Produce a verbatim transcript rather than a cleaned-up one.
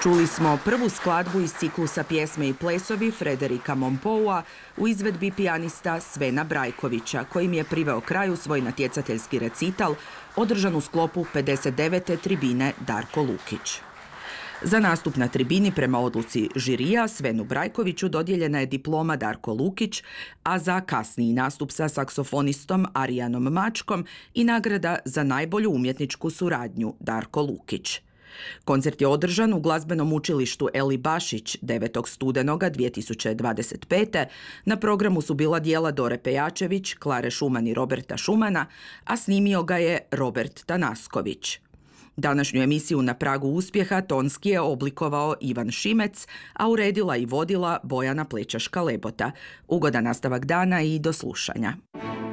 Čuli smo prvu skladbu iz ciklusa Pjesme i plesovi Frederika Mompoua u izvedbi pijanista Svena Brajkovića, kojim je priveo kraju svoj natjecateljski recital održan u sklopu pedeset devete tribine Darko Lukić. Za nastup na tribini prema odluci žirija Svenu Brajkoviću dodijeljena je diploma Darko Lukić, a za kasniji nastup sa saksofonistom Arijanom Mačkom i nagrada za najbolju umjetničku suradnju Darko Lukić. Koncert je održan u glazbenom učilištu Eli Bašić devetog studenoga dvije tisuće dvadeset pete. Na programu su bila djela Dore Pejačević, Klare Šuman i Roberta Šumana, a snimio ga je Robert Tanasković. Današnju emisiju Na pragu uspjeha tonski je oblikovao Ivan Šimec, a uredila i vodila Bojana Plečaška-Lebota. Ugodan nastavak dana i do slušanja.